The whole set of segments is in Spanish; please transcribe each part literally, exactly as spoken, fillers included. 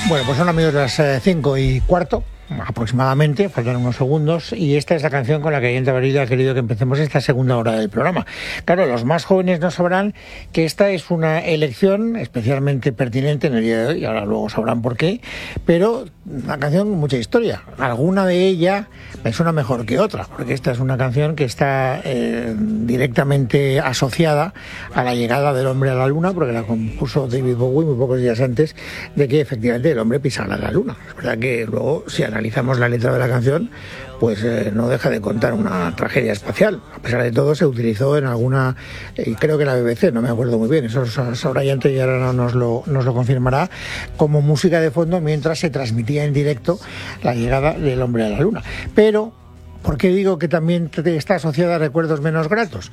Bueno, pues son amigos de las eh, cinco y cuarto, aproximadamente, faltan unos segundos, y esta es la canción con la que Ayanta Barilla ha querido que empecemos esta segunda hora del programa. Claro, los más jóvenes no sabrán que esta es una elección especialmente pertinente en el día de hoy, y ahora luego sabrán por qué, pero una canción con mucha historia. Alguna de ella me suena mejor que otra, porque esta es una canción que está eh, directamente asociada a la llegada del hombre a la luna, porque la compuso David Bowie muy pocos días antes de que efectivamente el hombre pisara la luna. Es verdad que luego, si analizamos la letra de la canción, pues eh, no deja de contar una tragedia espacial. A pesar de todo, se utilizó en alguna, eh, creo que la B B C, no me acuerdo muy bien, eso sabrá Ayanta y ahora nos lo, nos lo confirmará, como música de fondo mientras se transmitía en directo la llegada del hombre a la luna. Pero ¿por qué digo que también está asociada a recuerdos menos gratos?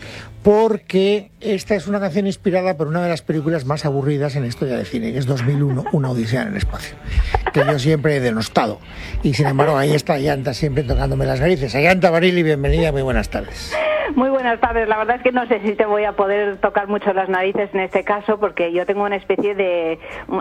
Porque esta es una canción inspirada por una de las películas más aburridas en la historia del cine, que es dos mil uno, Una odisea en el espacio, que yo siempre he denostado. Y sin embargo, ahí está Ayanta siempre tocándome las narices. Ayanta Barili, bienvenida, muy buenas tardes. Muy buenas tardes. La verdad es que no sé si te voy a poder tocar mucho las narices en este caso, porque yo tengo una especie de un,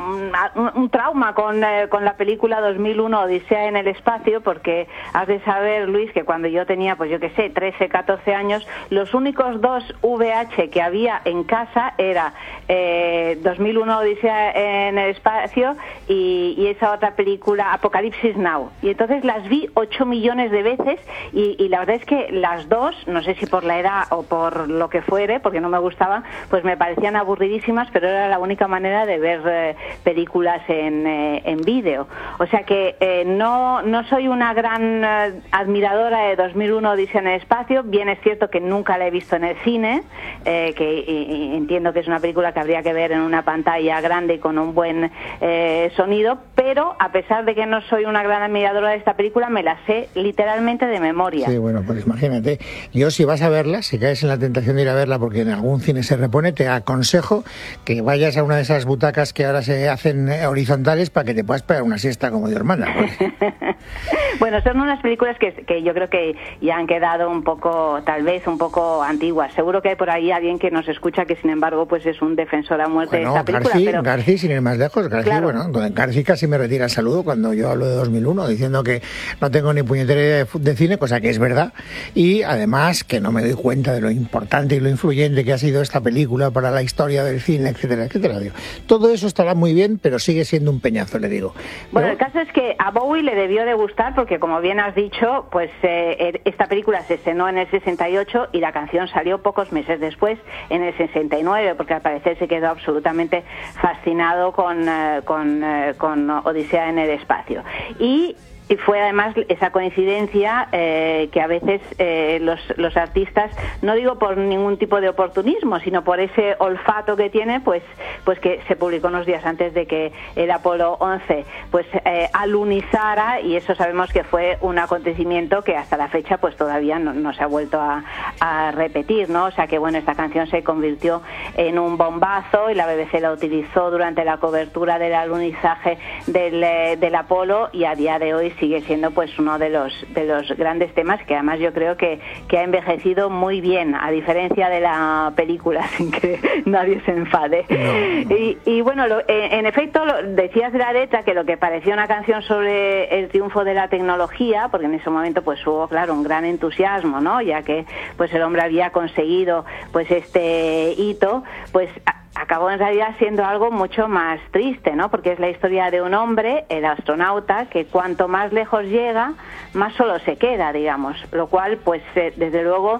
un, un trauma con, eh, con la película dos mil uno Odisea en el espacio, porque has de saber, Luis, que cuando yo tenía, pues yo qué sé, trece, catorce años, los únicos dos V H que había en casa era eh, dos mil uno Odisea en el espacio y, y esa otra película, Apocalipsis Now. Y entonces las vi ocho millones de veces y, y la verdad es que las dos, no sé si por la edad o por lo que fuere, porque no me gustaban, pues me parecían aburridísimas, pero era la única manera de ver eh, películas en, eh, en vídeo. O sea que eh, no, no soy una gran eh, admiradora de dos mil uno Odisea en el espacio. Bien es cierto que nunca la he visto en el cine, eh, que y, y entiendo que es una película que habría que ver en una pantalla grande y con un buen eh, sonido, pero a pesar de que no soy una gran admiradora de esta película, me la sé literalmente de memoria. Sí, bueno, pues imagínate. Yo, si vas a verla, si caes en la tentación de ir a verla porque en algún cine se repone, te aconsejo que vayas a una de esas butacas que ahora se hacen horizontales para que te puedas pegar una siesta como Dios manda. Porque... Bueno, son unas películas que, que yo creo que ya han quedado un poco, tal vez un poco antiguas. Seguro que hay por ahí alguien que nos escucha que, sin embargo, pues es un defensor a muerte bueno, de esta película. García, pero... García, sin ir más lejos, García, claro. Bueno, con García casi me retira el saludo cuando yo hablo de dos mil uno, diciendo que no tengo ni puñetera idea de, de cine, cosa que es verdad, y además que no me doy cuenta de lo importante y lo influyente que ha sido esta película para la historia del cine, etcétera, etcétera. Digo, todo eso estará muy bien, pero sigue siendo un peñazo, le digo. Bueno, pero... el caso es que a Bowie le debió de gustar porque, como bien has dicho, pues eh, esta película se estrenó en el sesenta y ocho y la canción salió pocos meses después, en el sesenta y nueve, porque al parecer se quedó absolutamente fascinado con, eh, con, eh, con Odisea en el espacio. Y Y fue además esa coincidencia eh, que a veces eh, los, los artistas, no digo por ningún tipo de oportunismo, sino por ese olfato que tiene, pues pues que se publicó unos días antes de que el Apolo once pues eh, alunizara, y eso sabemos que fue un acontecimiento que hasta la fecha pues todavía no, no se ha vuelto a, a repetir, ¿no? O sea que bueno, esta canción se convirtió en un bombazo y la B B C la utilizó durante la cobertura del alunizaje del, eh, del Apolo, y a día de hoy sigue siendo pues uno de los de los grandes temas que además yo creo que, que ha envejecido muy bien, a diferencia de la película, sin que nadie se enfade. No, no. Y, y bueno, lo, en, en efecto, lo, decías de la letra que lo que parecía una canción sobre el triunfo de la tecnología, porque en ese momento pues hubo, claro, un gran entusiasmo, ¿no? Ya que pues el hombre había conseguido pues este hito, pues acabó en realidad siendo algo mucho más triste, ¿no? Porque es la historia de un hombre, el astronauta, que cuanto más lejos llega, más solo se queda, digamos, lo cual, pues, eh, desde luego,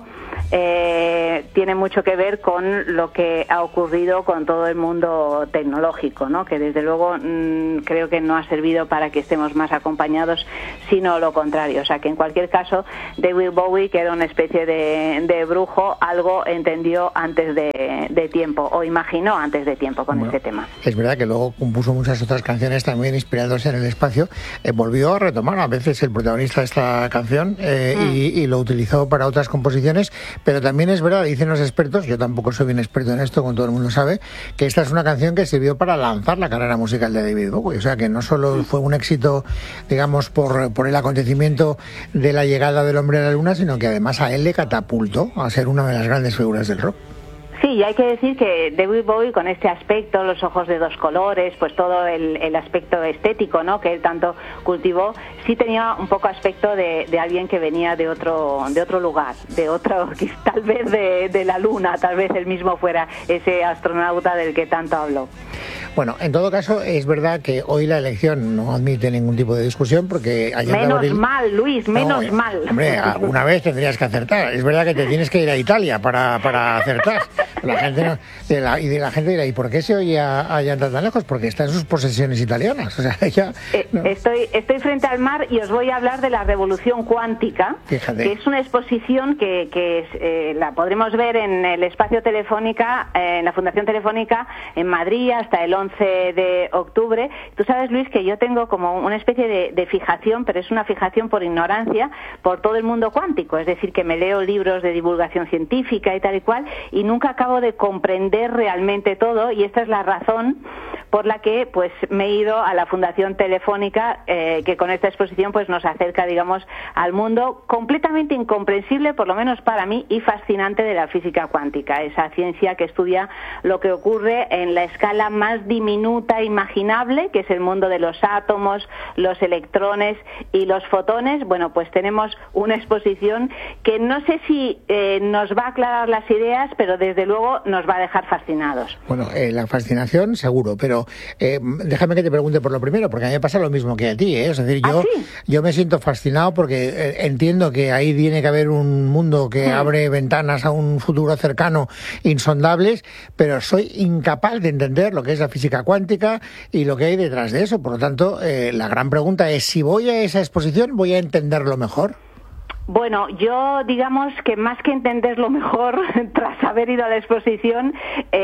eh, tiene mucho que ver con lo que ha ocurrido con todo el mundo tecnológico, ¿no? Que desde luego mmm, creo que no ha servido para que estemos más acompañados, sino lo contrario. O sea, que en cualquier caso, David Bowie, que era una especie de, de brujo, algo entendió antes de, de tiempo, o imaginó antes de tiempo con bueno, este tema. Es verdad que luego compuso muchas otras canciones también inspirándose en el espacio. Eh, volvió a retomar a veces el protagonista de esta canción eh, mm. y, y lo utilizó para otras composiciones, pero también es verdad, dicen los expertos, yo tampoco soy bien experto en esto, como todo el mundo sabe, que esta es una canción que sirvió para lanzar la carrera musical de David Bowie. O sea, que no solo mm. fue un éxito, digamos, por, por el acontecimiento de la llegada del hombre a la luna, sino que además a él le catapultó a ser una de las grandes figuras del rock. Sí, y hay que decir que David Bowie, con este aspecto, los ojos de dos colores, pues todo el, el aspecto estético, ¿no?, que él tanto cultivó, sí tenía un poco aspecto de, de alguien que venía de otro de otro lugar, de otro, tal vez de, de la luna, tal vez él mismo fuera ese astronauta del que tanto habló. Bueno, en todo caso, es verdad que hoy la elección no admite ningún tipo de discusión porque... Menos abril... mal, Luis, menos no, mal. Hombre, alguna vez tendrías que acertar. Es verdad que te tienes que ir a Italia para, para acertar. La gente no, de la, y de la gente dirá, ¿y por qué se oye a, a Llanta tan lejos? Porque está en sus posesiones italianas. O sea, ella, eh, no. estoy, estoy frente al mar y os voy a hablar de la revolución cuántica, Fíjate. que es una exposición que, que es, eh, la podremos ver en el espacio Telefónica, eh, en la Fundación Telefónica en Madrid hasta el once de octubre. Tú sabes, Luis, que yo tengo como una especie de, de fijación, pero es una fijación por ignorancia, por todo el mundo cuántico. Es decir, que me leo libros de divulgación científica y tal y cual, y nunca acabo de comprender realmente todo, y esta es la razón por la que pues me he ido a la Fundación Telefónica, eh, que con esta exposición pues nos acerca, digamos, al mundo completamente incomprensible, por lo menos para mí, y fascinante de la física cuántica, esa ciencia que estudia lo que ocurre en la escala más diminuta imaginable, que es el mundo de los átomos, los electrones y los fotones. Bueno, pues tenemos una exposición que no sé si eh, nos va a aclarar las ideas, pero desde luego nos va a dejar fascinados. Bueno, eh, la fascinación seguro, pero eh, déjame que te pregunte por lo primero, porque a mí me pasa lo mismo que a ti, ¿eh? Es decir, yo, ¿Ah, sí? yo me siento fascinado porque eh, entiendo que ahí tiene que haber un mundo que hmm. abre ventanas a un futuro cercano insondables, pero soy incapaz de entender lo que es la física cuántica y lo que hay detrás de eso. Por lo tanto, eh, la gran pregunta es, si voy a esa exposición, ¿voy a entenderlo mejor? Bueno, yo digamos que más que entenderlo mejor, tras haber ido a la exposición,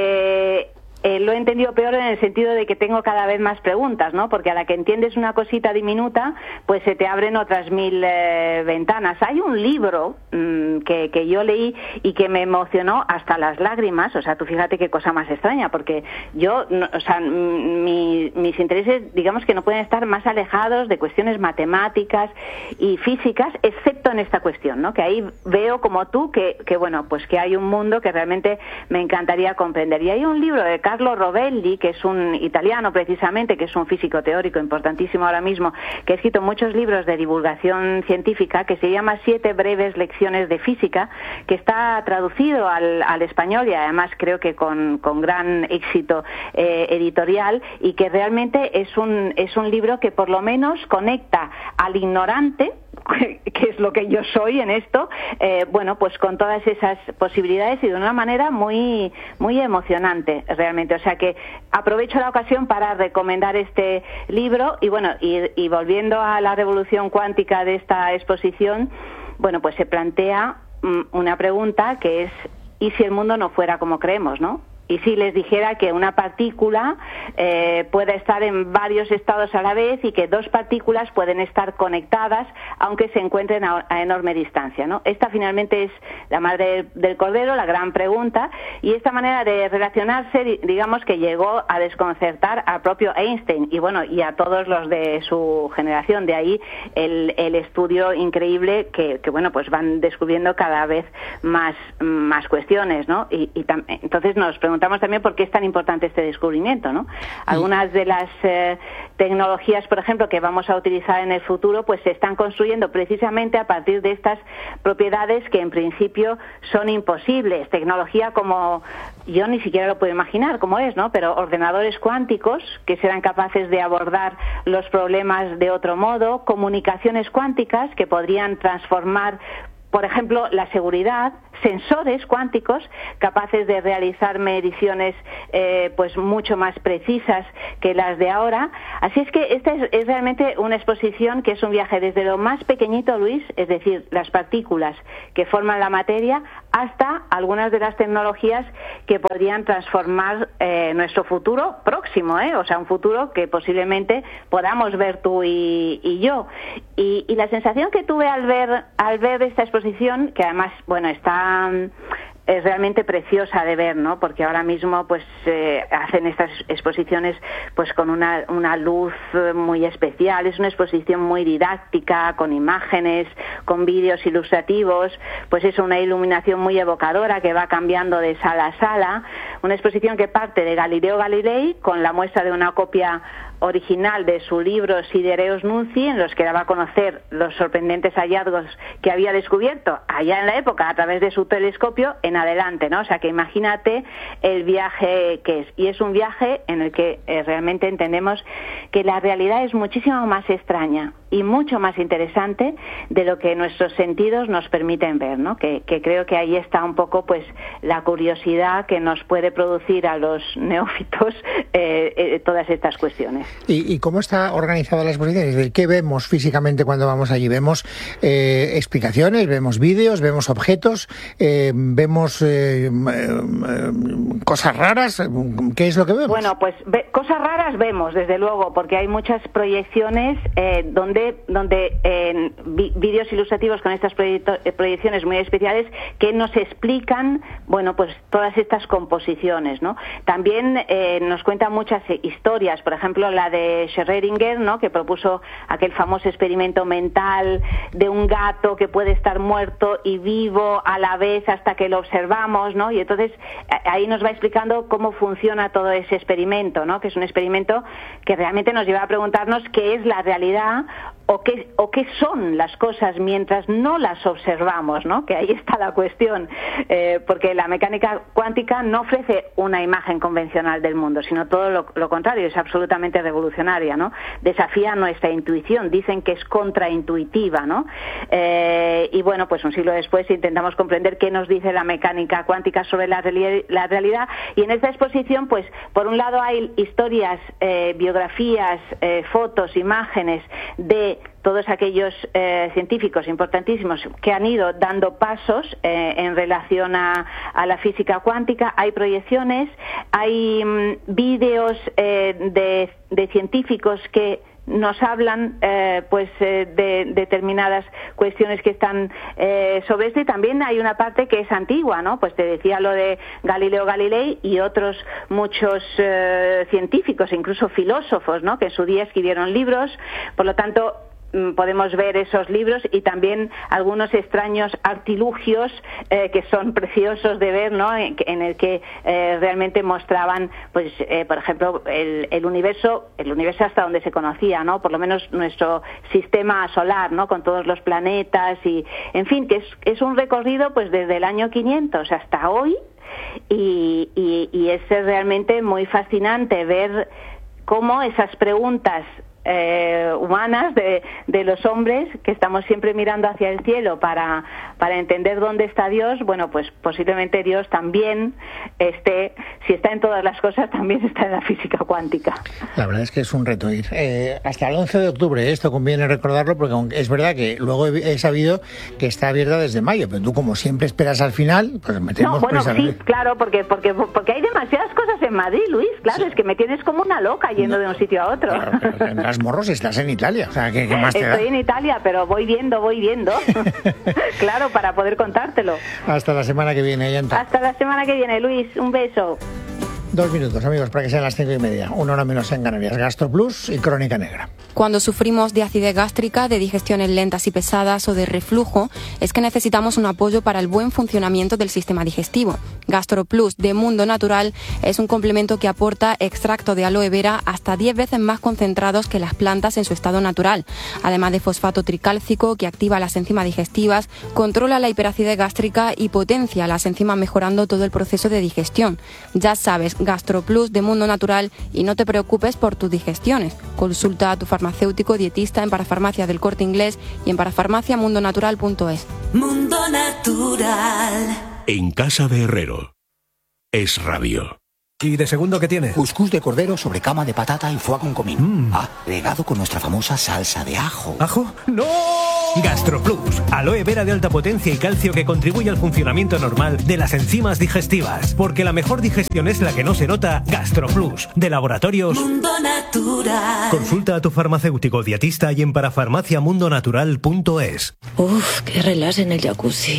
eh, Eh, lo he entendido peor en el sentido de que tengo cada vez más preguntas, ¿no? Porque a la que entiendes una cosita diminuta, pues se te abren otras mil eh, ventanas. Hay un libro mmm, que, que yo leí y que me emocionó hasta las lágrimas. O sea, tú fíjate qué cosa más extraña, porque yo, no, o sea, mi, mis intereses, digamos que no pueden estar más alejados de cuestiones matemáticas y físicas, excepto en esta cuestión, ¿no? Que ahí veo, como tú, que, que bueno, pues que hay un mundo que realmente me encantaría comprender. Y hay un libro de Carlo Rovelli, que es un italiano precisamente, que es un físico teórico importantísimo ahora mismo, que ha escrito muchos libros de divulgación científica, que se llama Siete breves lecciones de física, que está traducido al, al español y además creo que con, con gran éxito eh, editorial, y que realmente es un, es un libro que por lo menos conecta al ignorante, que es lo que yo soy en esto, eh, bueno, pues con todas esas posibilidades y de una manera muy muy emocionante realmente. O sea que aprovecho la ocasión para recomendar este libro y bueno, y, y volviendo a la revolución cuántica de esta exposición, bueno, pues se plantea mm, una pregunta que es, ¿y si el mundo no fuera como creemos, no? Y si les dijera que una partícula eh, puede estar en varios estados a la vez y que dos partículas pueden estar conectadas aunque se encuentren a, a enorme distancia, ¿no? Esta finalmente es la madre del cordero, la gran pregunta, y esta manera de relacionarse, digamos que llegó a desconcertar al propio Einstein y bueno, y a todos los de su generación. De ahí el, el estudio increíble que, que bueno, pues van descubriendo cada vez más, más cuestiones, ¿no? Y, y tam- entonces nos preguntamos Preguntamos también por qué es tan importante este descubrimiento, ¿no? Algunas de las eh, tecnologías, por ejemplo, que vamos a utilizar en el futuro, pues se están construyendo precisamente a partir de estas propiedades que en principio son imposibles. Tecnología como, yo ni siquiera lo puedo imaginar cómo es, ¿no? Pero ordenadores cuánticos que serán capaces de abordar los problemas de otro modo, comunicaciones cuánticas que podrían transformar, por ejemplo, la seguridad, sensores cuánticos capaces de realizar mediciones eh, pues mucho más precisas que las de ahora. Así es que esta es, es realmente una exposición que es un viaje desde lo más pequeñito, Luis, es decir, las partículas que forman la materia, hasta algunas de las tecnologías que podrían transformar eh, nuestro futuro próximo, ¿eh? O sea, un futuro que posiblemente podamos ver tú y, y yo. Y, y la sensación que tuve al ver al ver esta exposición, que además, bueno, está es realmente preciosa de ver, ¿no? Porque ahora mismo pues eh, hacen estas exposiciones pues con una, una luz muy especial, es una exposición muy didáctica, con imágenes, con vídeos ilustrativos, pues es una iluminación muy evocadora que va cambiando de sala a sala, una exposición que parte de Galileo Galilei con la muestra de una copia original de su libro Sidereus Nunci, en los que daba a conocer los sorprendentes hallazgos que había descubierto allá en la época a través de su telescopio en adelante, ¿no? O sea que imagínate el viaje que es. Y es un viaje en el que eh, realmente entendemos que la realidad es muchísimo más extraña y mucho más interesante de lo que nuestros sentidos nos permiten ver, ¿no? Que, que creo que ahí está un poco pues la curiosidad que nos puede producir a los neófitos eh, eh, todas estas cuestiones. ¿Y, ¿Y cómo está organizada la exposición? ¿Qué vemos físicamente cuando vamos allí? ¿Vemos eh, explicaciones, vemos vídeos, vemos objetos, eh, vemos eh, eh, cosas raras? ¿Qué es lo que vemos? Bueno, pues ve, cosas raras vemos, desde luego, porque hay muchas proyecciones eh, donde donde eh, vídeos ilustrativos con estas proyecciones muy especiales que nos explican, bueno, pues todas estas composiciones, ¿no? También eh, nos cuentan muchas historias, por ejemplo, la de Schrödinger, ¿no? Que propuso aquel famoso experimento mental de un gato que puede estar muerto y vivo a la vez hasta que lo observamos, ¿no? Y entonces ahí nos va explicando cómo funciona todo ese experimento, ¿no? Que es un experimento que realmente nos lleva a preguntarnos qué es la realidad o qué, o qué son las cosas mientras no las observamos, ¿no? Que ahí está la cuestión, eh, porque la mecánica cuántica no ofrece una imagen convencional del mundo, sino todo lo, lo contrario, es absolutamente revolucionaria, ¿no? Desafía nuestra intuición, dicen que es contraintuitiva, ¿no? Eh, y bueno, pues un siglo después intentamos comprender qué nos dice la mecánica cuántica sobre la, reali- la realidad, y en esta exposición, pues, por un lado hay historias, eh, biografías, eh, fotos, imágenes de todos aquellos eh, científicos importantísimos que han ido dando pasos eh, en relación a, a la física cuántica. Hay proyecciones, hay mm, vídeos eh, de, de científicos que nos hablan eh, pues eh, de determinadas cuestiones que están eh, sobre esto, y también hay una parte que es antigua, ¿no? Pues te decía lo de Galileo Galilei y otros muchos eh, científicos, incluso filósofos, ¿no? Que en su día escribieron libros, por lo tanto podemos ver esos libros y también algunos extraños artilugios eh, que son preciosos de ver, ¿no? En, en el que eh, realmente mostraban, pues, eh, por ejemplo, el, el universo, el universo hasta donde se conocía, ¿no? Por lo menos nuestro sistema solar, ¿no? Con todos los planetas y, en fin, que es, es un recorrido, pues, desde el año quinientos hasta hoy, y, y, y es realmente muy fascinante ver cómo esas preguntas Eh, humanas de, de los hombres, que estamos siempre mirando hacia el cielo para, para entender dónde está Dios, bueno, pues posiblemente Dios también esté, si está en todas las cosas, también está en la física cuántica. La verdad es que es un reto ir. Eh, hasta el once de octubre, esto conviene recordarlo, porque es verdad que luego he, he sabido que está abierta desde mayo, pero tú, como siempre esperas al final, pues metemos... No, bueno, sí, claro, porque, porque, porque hay demasiadas cosas en Madrid, Luis, claro, sí. Es que me tienes como una loca yendo no, de un sitio a otro. Claro, pero tendrás morros, estás en Italia, o sea, ¿qué, qué más te da? Estoy en Italia, pero voy viendo, voy viendo. Claro, para poder contártelo. Hasta la semana que viene, Ayanta. Hasta la semana que viene, Luis. Un beso. Dos minutos, amigos, para que sean las cinco y media. Una hora menos en Canarias. GastroPlus y Crónica Negra. Cuando sufrimos de acidez gástrica, de digestiones lentas y pesadas o de reflujo, es que necesitamos un apoyo para el buen funcionamiento del sistema digestivo. GastroPlus de Mundo Natural es un complemento que aporta extracto de aloe vera hasta diez veces más concentrados que las plantas en su estado natural. Además de fosfato tricálcico, que activa las enzimas digestivas, controla la hiperacidez gástrica y potencia las enzimas, mejorando todo el proceso de digestión. Ya sabes, GastroPlus de Mundo Natural, y no te preocupes por tus digestiones. Consulta a tu farmacéutico dietista en Parafarmacia del Corte Inglés y en parafarmacia mundo natural punto es. Mundo Natural. En casa de Herrero. Es rabio. ¿Y de segundo qué tiene? Cuscús de cordero sobre cama de patata y foie con comino. Mm. Ah, regado con nuestra famosa salsa de ajo. ¿Ajo? ¡No! GastroPlus, aloe vera de alta potencia y calcio que contribuye al funcionamiento normal de las enzimas digestivas. Porque la mejor digestión es la que no se nota. GastroPlus, de Laboratorios Mundo Natural. Consulta a tu farmacéutico dietista y en parafarmacia mundo natural punto es. Uf, qué relax en el jacuzzi.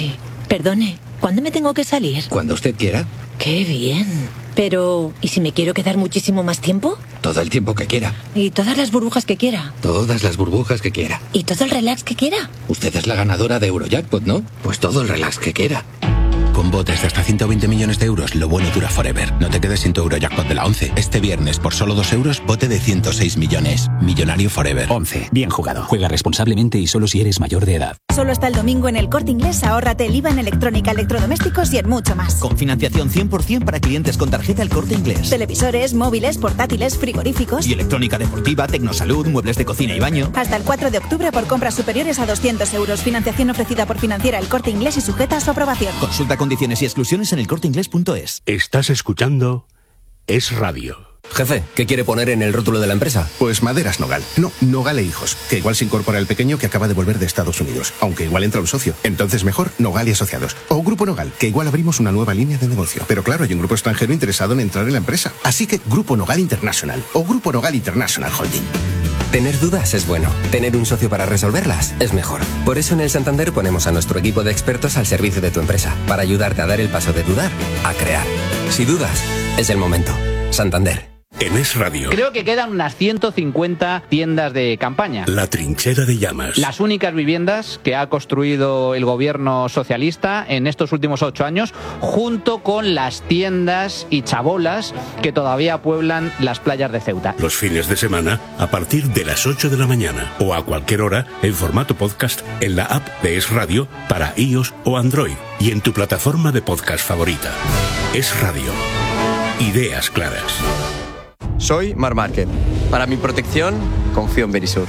Perdone, ¿cuándo me tengo que salir? Cuando usted quiera. ¡Qué bien! Pero, ¿y si me quiero quedar muchísimo más tiempo? Todo el tiempo que quiera. ¿Y todas las burbujas que quiera? Todas las burbujas que quiera. ¿Y todo el relax que quiera? Usted es la ganadora de Eurojackpot, ¿no? Pues todo el relax que quiera. Con botes de hasta ciento veinte millones de euros, lo bueno dura forever. No te quedes sin tu Eurojackpot de la once. Este viernes, por solo dos euros, bote de ciento seis millones. Millonario forever. once. Bien jugado. Juega responsablemente y solo si eres mayor de edad. Solo hasta el domingo en El Corte Inglés, ahórrate el I V A en electrónica, electrodomésticos y en mucho más. Con financiación cien por ciento para clientes con tarjeta El Corte Inglés. Televisores, móviles, portátiles, frigoríficos. Y electrónica deportiva, tecnosalud, muebles de cocina y baño. Hasta el cuatro de octubre por compras superiores a doscientos euros. Financiación ofrecida por Financiera El Corte Inglés y sujeta a su aprobación. Consulta condiciones y exclusiones en el corte inglés punto es. Estás escuchando Es Radio. Jefe, ¿qué quiere poner en el rótulo de la empresa? Pues Maderas Nogal. No, Nogal e Hijos. Que igual se incorpora el pequeño que acaba de volver de Estados Unidos. Aunque igual entra un socio. Entonces mejor Nogal y Asociados. O Grupo Nogal, que igual abrimos una nueva línea de negocio. Pero claro, hay un grupo extranjero interesado en entrar en la empresa. Así que Grupo Nogal International. O Grupo Nogal International Holding. Tener dudas es bueno. Tener un socio para resolverlas es mejor. Por eso en el Santander ponemos a nuestro equipo de expertos al servicio de tu empresa. Para ayudarte a dar el paso de dudar a crear. Si dudas, es el momento. Santander. En Es Radio. Creo que quedan unas ciento cincuenta tiendas de campaña. La trinchera de llamas. Las únicas viviendas que ha construido el gobierno socialista en estos últimos ocho años, junto con las tiendas y chabolas que todavía pueblan las playas de Ceuta. Los fines de semana a partir de las ocho de la mañana o a cualquier hora en formato podcast en la app de Es Radio para iOS o Android y en tu plataforma de podcast favorita. Es Radio. Ideas claras. Soy Mar Márquez. Para mi protección, confío en Verisur.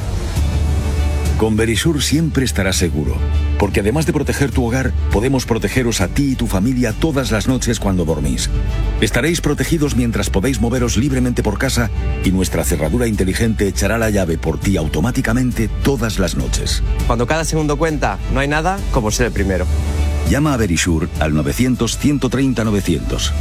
Con Verisur siempre estarás seguro, porque además de proteger tu hogar, podemos protegeros a ti y tu familia todas las noches cuando dormís. Estaréis protegidos mientras podéis moveros libremente por casa y nuestra cerradura inteligente echará la llave por ti automáticamente todas las noches. Cuando cada segundo cuenta, no hay nada como ser el primero. Llama a Verisur al novecientos, ciento treinta, novecientos.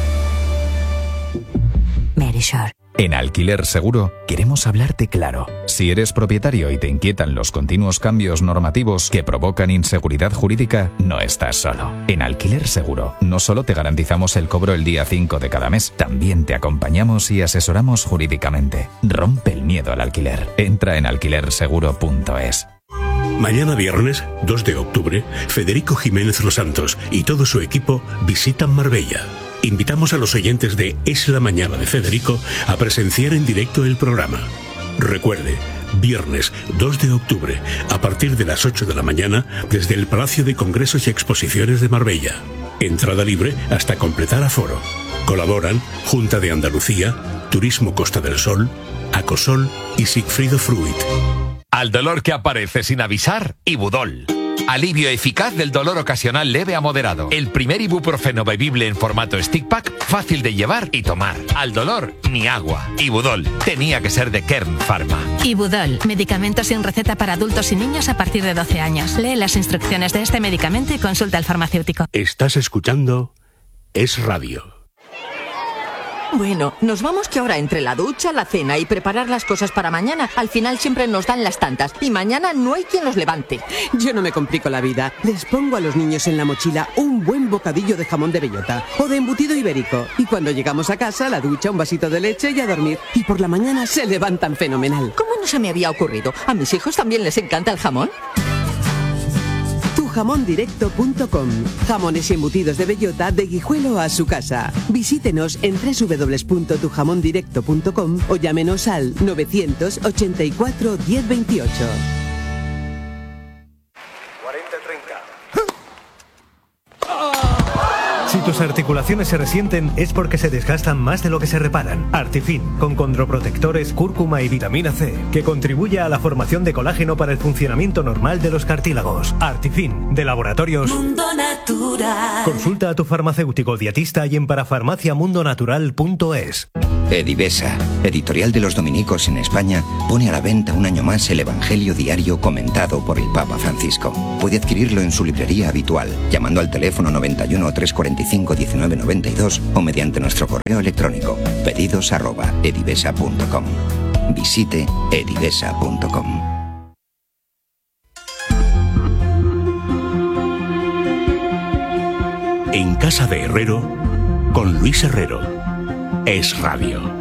Verisur. En Alquiler Seguro queremos hablarte claro. Si eres propietario y te inquietan los continuos cambios normativos que provocan inseguridad jurídica, no estás solo. En Alquiler Seguro no solo te garantizamos el cobro el día cinco de cada mes, también te acompañamos y asesoramos jurídicamente. Rompe el miedo al alquiler. Entra en alquiler seguro punto es. Mañana viernes, dos de octubre, Federico Jiménez Los Santos y todo su equipo visitan Marbella. Invitamos a los oyentes de Es la Mañana de Federico a presenciar en directo el programa. Recuerde, viernes dos de octubre, a partir de las ocho de la mañana, desde el Palacio de Congresos y Exposiciones de Marbella. Entrada libre hasta completar aforo. Colaboran Junta de Andalucía, Turismo Costa del Sol, Acosol y Sigfrido Fruit. Al dolor que aparece sin avisar, Ibudol. Alivio eficaz del dolor ocasional leve a moderado. El primer ibuprofeno bebible en formato stick pack, fácil de llevar y tomar. Al dolor, ni agua. Ibudol. Tenía que ser de Kern Pharma. Ibudol. Medicamento sin receta para adultos y niños a partir de doce años. Lee las instrucciones de este medicamento y consulta al farmacéutico. Estás escuchando Es Radio. Bueno, nos vamos que ahora entre la ducha, la cena y preparar las cosas para mañana, al final siempre nos dan las tantas y mañana no hay quien los levante. Yo no me complico la vida. Les pongo a los niños en la mochila un buen bocadillo de jamón de bellota o de embutido ibérico. Y cuando llegamos a casa, la ducha, un vasito de leche y a dormir. Y por la mañana se levantan fenomenal. ¿Cómo no se me había ocurrido? ¿A mis hijos también les encanta el jamón? tu jamón directo punto com. Jamones y embutidos de bellota de Guijuelo a su casa. Visítenos en doble u doble u doble u punto tu jamón directo punto com o llámenos al novecientos ochenta y cuatro diez veintiocho. Si tus articulaciones se resienten es porque se desgastan más de lo que se reparan. Artifin, con condroprotectores, cúrcuma y vitamina C, que contribuye a la formación de colágeno para el funcionamiento normal de los cartílagos. Artifin, de Laboratorios Mundo Natural. Consulta a tu farmacéutico dietista y en parafarmacia mundo natural punto es. Edivesa, editorial de los dominicos en España, pone a la venta un año más el Evangelio diario comentado por el Papa Francisco. Puede adquirirlo en su librería habitual, llamando al teléfono noventa y uno, trescientos cuarenta y cinco, diecinueve noventa y dos o mediante nuestro correo electrónico pedidos arroba edivesa punto com. Visite edivesa punto com. Casa de Herrero con Luis Herrero. Es Radio.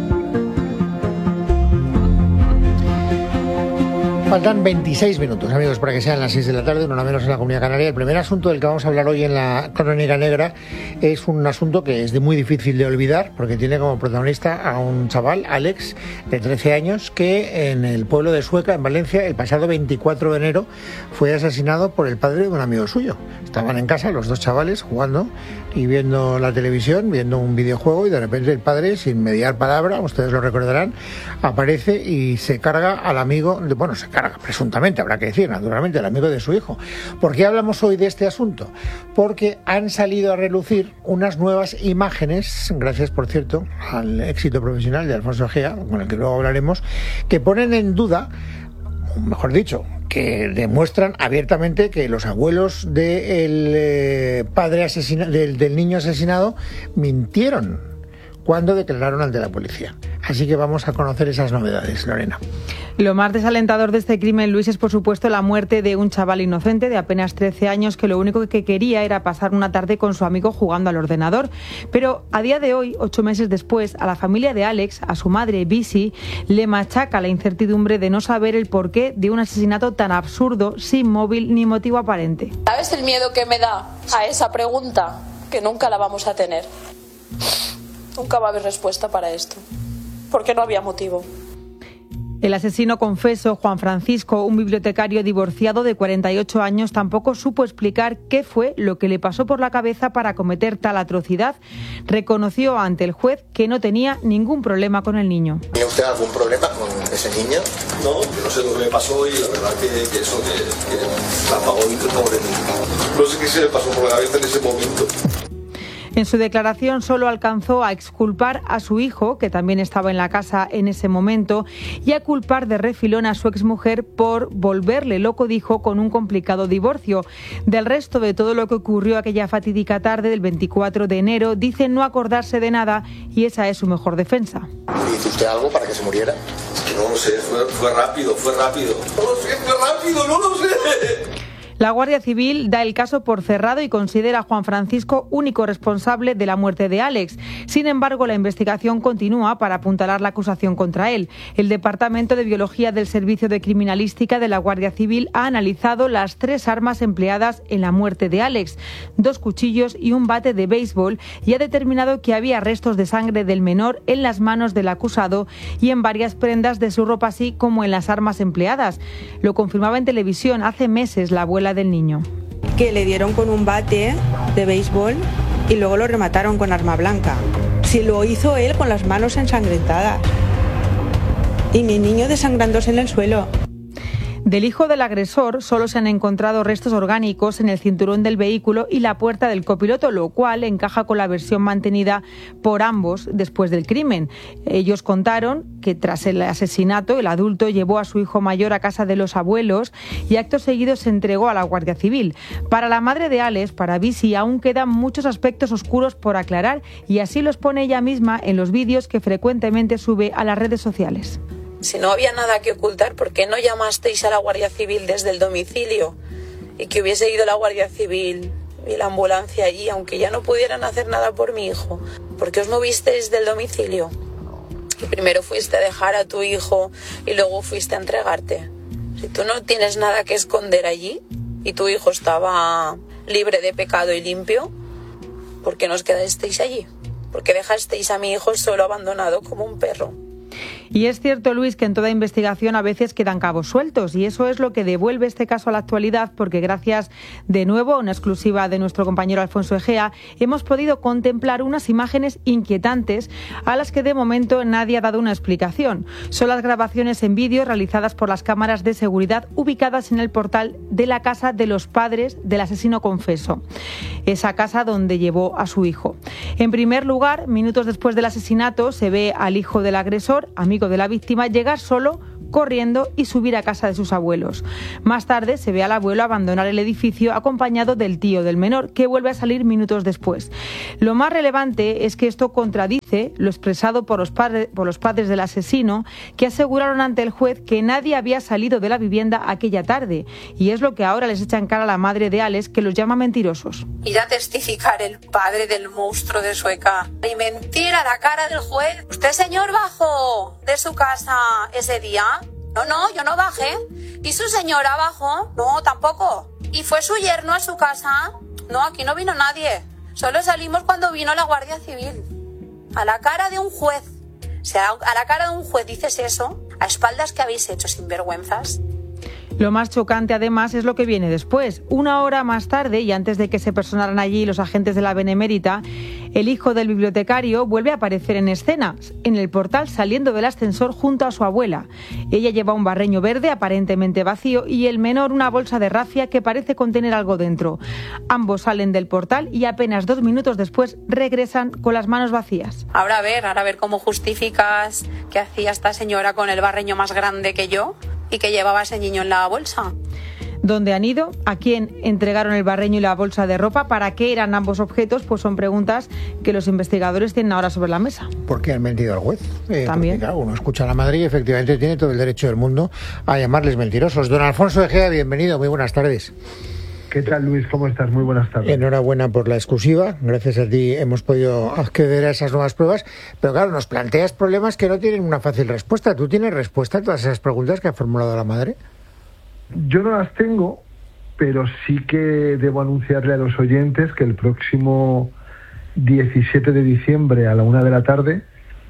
Faltan veintiséis minutos, amigos, para que sean las seis de la tarde, una menos en la Comunidad Canaria. El primer asunto del que vamos a hablar hoy en la Crónica Negra es un asunto que es de muy difícil de olvidar, porque tiene como protagonista a un chaval, Alex, de trece años, que en el pueblo de Sueca, en Valencia, el pasado veinticuatro de enero, fue asesinado por el padre de un amigo suyo. Estaban en casa los dos chavales jugando y viendo la televisión, viendo un videojuego, y de repente el padre, sin mediar palabra, ustedes lo recordarán, aparece y se carga al amigo, de, bueno, se carga presuntamente, habrá que decir, naturalmente, el amigo de su hijo. ¿Por qué hablamos hoy de este asunto? Porque han salido a relucir unas nuevas imágenes, gracias, por cierto, al éxito profesional de Alfonso Egea, con el que luego hablaremos, que ponen en duda, mejor dicho, que demuestran abiertamente que los abuelos del eh, padre asesina, del, del niño asesinado mintieron cuando declararon ante la policía. Así que vamos a conocer esas novedades, Lorena. Lo más desalentador de este crimen, Luis, es por supuesto la muerte de un chaval inocente de apenas trece años que lo único que quería era pasar una tarde con su amigo jugando al ordenador. Pero a día de hoy, ocho meses después, a la familia de Alex, a su madre, Bisi, le machaca la incertidumbre de no saber el porqué de un asesinato tan absurdo, sin móvil ni motivo aparente. ¿Sabes el miedo que me da a esa pregunta? Que nunca la vamos a tener. Nunca va a haber respuesta para esto, porque no había motivo. El asesino confeso, Juan Francisco, un bibliotecario divorciado de cuarenta y ocho años, tampoco supo explicar qué fue lo que le pasó por la cabeza para cometer tal atrocidad. Reconoció ante el juez que no tenía ningún problema con el niño. ¿Tiene usted algún problema con ese niño? No, yo no sé lo que le pasó y la verdad que, que eso, que, que la apagó y que pobre niño. No sé qué se le pasó por la cabeza en ese momento. En su declaración solo alcanzó a exculpar a su hijo, que también estaba en la casa en ese momento, y a culpar de refilón a su exmujer por volverle loco, dijo, con un complicado divorcio. Del resto de todo lo que ocurrió aquella fatídica tarde del veinticuatro de enero, dice no acordarse de nada y esa es su mejor defensa. ¿Hizo usted algo para que se muriera? No lo sé, fue, fue rápido, fue rápido. No lo sé, fue rápido, no lo sé. La Guardia Civil da el caso por cerrado y considera a Juan Francisco único responsable de la muerte de Alex. Sin embargo, la investigación continúa para apuntalar la acusación contra él. El Departamento de Biología del Servicio de Criminalística de la Guardia Civil ha analizado las tres armas empleadas en la muerte de Alex, dos cuchillos y un bate de béisbol, y ha determinado que había restos de sangre del menor en las manos del acusado y en varias prendas de su ropa, así como en las armas empleadas. Lo confirmaba en televisión hace meses la abuela del niño. Que le dieron con un bate de béisbol y luego lo remataron con arma blanca. Si lo hizo él con las manos ensangrentadas y mi niño desangrándose en el suelo. Del hijo del agresor solo se han encontrado restos orgánicos en el cinturón del vehículo y la puerta del copiloto, lo cual encaja con la versión mantenida por ambos después del crimen. Ellos contaron que tras el asesinato el adulto llevó a su hijo mayor a casa de los abuelos y acto seguido se entregó a la Guardia Civil. Para la madre de Alex, para Bisi, aún quedan muchos aspectos oscuros por aclarar y así los pone ella misma en los vídeos que frecuentemente sube a las redes sociales. Si no había nada que ocultar, ¿por qué no llamasteis a la Guardia Civil desde el domicilio? Y que hubiese ido la Guardia Civil y la ambulancia allí, aunque ya no pudieran hacer nada por mi hijo. ¿Por qué os movisteis del domicilio? Y primero fuiste a dejar a tu hijo y luego fuiste a entregarte. Si tú no tienes nada que esconder allí y tu hijo estaba libre de pecado y limpio, ¿por qué no os quedasteis allí? ¿Por qué dejasteis a mi hijo solo abandonado como un perro? Y es cierto, Luis, que en toda investigación a veces quedan cabos sueltos y eso es lo que devuelve este caso a la actualidad, porque gracias de nuevo a una exclusiva de nuestro compañero Alfonso Egea hemos podido contemplar unas imágenes inquietantes a las que de momento nadie ha dado una explicación. Son las grabaciones en vídeo realizadas por las cámaras de seguridad ubicadas en el portal de la casa de los padres del asesino confeso, esa casa donde llevó a su hijo. En primer lugar, minutos después del asesinato se ve al hijo del agresor, amigo de la víctima, llegar solo corriendo y subir a casa de sus abuelos. Más tarde se ve al abuelo abandonar el edificio acompañado del tío del menor, que vuelve a salir minutos después. Lo más relevante es que esto contradice lo expresado por los, padre, por los padres del asesino, que aseguraron ante el juez que nadie había salido de la vivienda aquella tarde, y es lo que ahora les echa en cara a la madre de Alex, que los llama mentirosos. Ir a testificar el padre del monstruo de Sueca y mentir a la cara del juez. ¿Usted, señor, bajó de su casa ese día? No, no, yo no bajé. ¿Y su señora bajó? No, tampoco. ¿Y fue su yerno a su casa? No, aquí no vino nadie. Solo salimos cuando vino la Guardia Civil. A la cara de un juez. O sea, a la cara de un juez dices eso, a espaldas que habéis hecho, sinvergüenzas. Lo más chocante, además, es lo que viene después. Una hora más tarde, y antes de que se personaran allí los agentes de la Benemérita, el hijo del bibliotecario vuelve a aparecer en escena, en el portal, saliendo del ascensor junto a su abuela. Ella lleva un barreño verde aparentemente vacío y el menor una bolsa de rafia que parece contener algo dentro. Ambos salen del portal y apenas dos minutos después regresan con las manos vacías. Ahora a ver, ahora a ver cómo justificas que hacía esta señora con el barreño más grande que yo y que llevaba ese niño en la bolsa. ¿Dónde han ido? ¿A quién entregaron el barreño y la bolsa de ropa? ¿Para qué eran ambos objetos? Pues son preguntas que los investigadores tienen ahora sobre la mesa. ¿Por qué han mentido al juez? Eh, También. Porque, claro, uno escucha a la madre y efectivamente tiene todo el derecho del mundo a llamarles mentirosos. Don Alfonso Egea, bienvenido, muy buenas tardes. ¿Qué tal, Luis? ¿Cómo estás? Muy buenas tardes. Enhorabuena por la exclusiva. Gracias a ti hemos podido acceder a esas nuevas pruebas. Pero claro, nos planteas problemas que no tienen una fácil respuesta. ¿Tú tienes respuesta a todas esas preguntas que ha formulado la madre? Yo no las tengo, pero sí que debo anunciarle a los oyentes que el próximo diecisiete de diciembre a la una de la tarde,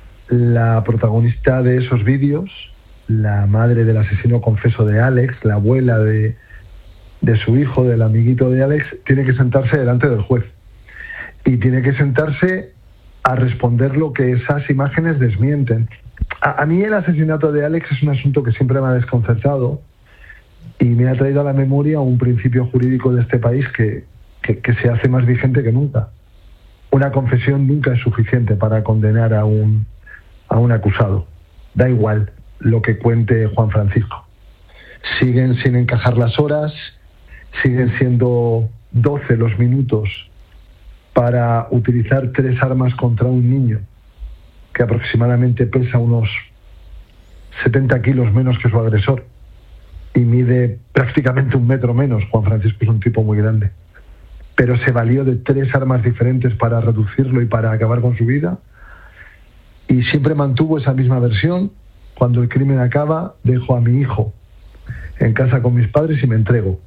la protagonista de esos vídeos, la madre del asesino confeso de Alex, la abuela de... de su hijo, del amiguito de Alex, tiene que sentarse delante del juez y tiene que sentarse a responder lo que esas imágenes desmienten. A, a mí el asesinato de Alex es un asunto que siempre me ha desconcertado y me ha traído a la memoria un principio jurídico de este país que, que, que se hace más vigente que nunca. Una confesión nunca es suficiente para condenar a un, a un acusado. Da igual lo que cuente Juan Francisco. Siguen sin encajar las horas, siguen siendo doce los minutos para utilizar tres armas contra un niño que aproximadamente pesa unos setenta kilos menos que su agresor y mide prácticamente un metro menos. Juan Francisco es un tipo muy grande, pero se valió de tres armas diferentes para reducirlo y para acabar con su vida, y siempre mantuvo esa misma versión: cuando el crimen acaba, dejo a mi hijo en casa con mis padres y me entrego.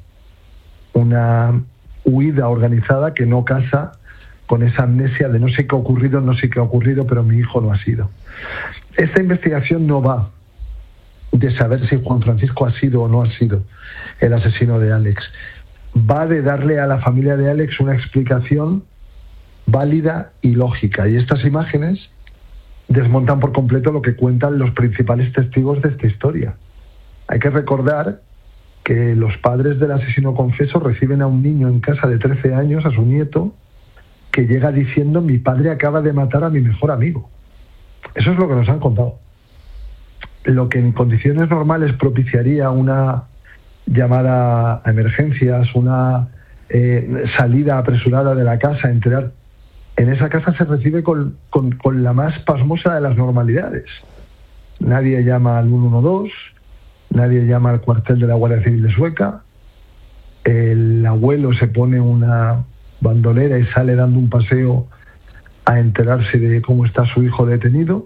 Una huida organizada que no casa con esa amnesia de no sé qué ha ocurrido, no sé qué ha ocurrido, pero mi hijo no ha sido. Esta investigación no va de saber si Juan Francisco ha sido o no ha sido el asesino de Alex. Va de darle a la familia de Alex una explicación válida y lógica. Y estas imágenes desmontan por completo lo que cuentan los principales testigos de esta historia. Hay que recordar que los padres del asesino confeso reciben a un niño en casa de trece años, a su nieto, que llega diciendo: mi padre acaba de matar a mi mejor amigo. Eso es lo que nos han contado. Lo que en condiciones normales propiciaría una llamada a emergencias, una eh, salida apresurada de la casa, enterar, en esa casa se recibe con, con, con la más pasmosa de las normalidades. Nadie llama al uno uno dos, nadie llama al cuartel de la Guardia Civil de Sueca, el abuelo se pone una bandolera y sale dando un paseo a enterarse de cómo está su hijo detenido,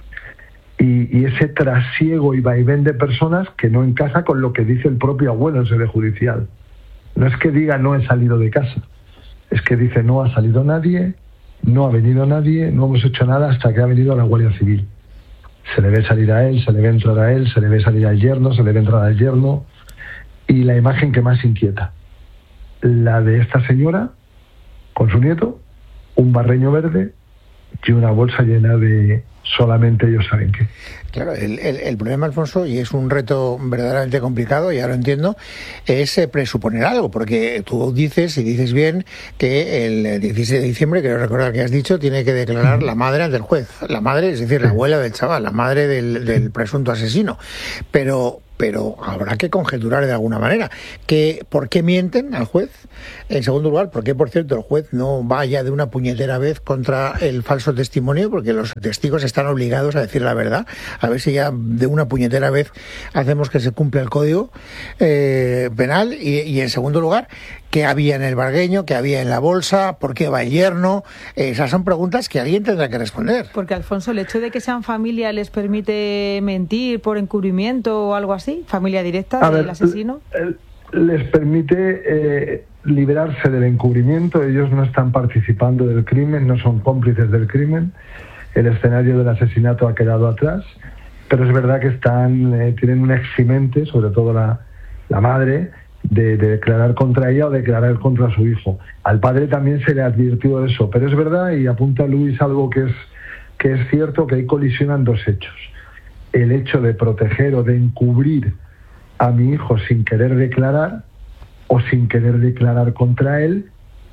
y, y ese trasiego y vaivén de personas que no encaja con lo que dice el propio abuelo en sede judicial. No es que diga no he salido de casa, es que dice no ha salido nadie, no ha venido nadie, no hemos hecho nada hasta que ha venido la Guardia Civil. Se le ve salir a él, se le ve entrar a él, se le ve salir al yerno, se le ve entrar al yerno, y la imagen que más inquieta, la de esta señora con su nieto, un barreño verde, y una bolsa llena de solamente ellos saben qué. Claro, el, el, el problema, Alfonso, y es un reto verdaderamente complicado, ya lo entiendo, es eh, presuponer algo, porque tú dices, y dices bien, que el dieciséis de diciembre, quiero recordar que has dicho, tiene que declarar la madre ante el juez. La madre, es decir, la abuela del chaval, la madre del, del presunto asesino. Pero... pero habrá que conjeturar de alguna manera que por qué mienten al juez. En segundo lugar, por qué, por cierto, el juez no vaya de una puñetera vez contra el falso testimonio, porque los testigos están obligados a decir la verdad. A ver si ya de una puñetera vez hacemos que se cumpla el código eh, penal. Y, y en segundo lugar, qué había en el bargueño, qué había en la bolsa, por qué va el yerno. Esas son preguntas que alguien tendrá que responder. Porque, Alfonso, el hecho de que sean familia les permite mentir por encubrimiento o algo así, familia directa a del ver, asesino. Les permite eh, liberarse del encubrimiento. Ellos no están participando del crimen, no son cómplices del crimen. El escenario del asesinato ha quedado atrás, pero es verdad que están eh, tienen un eximente, sobre todo la, la madre, De, de declarar contra ella o declarar contra su hijo. Al padre también se le advirtió eso, pero es verdad, y apunta Luis algo que es, que es cierto, que ahí colisionan dos hechos. El hecho de proteger o de encubrir a mi hijo sin querer declarar o sin querer declarar contra él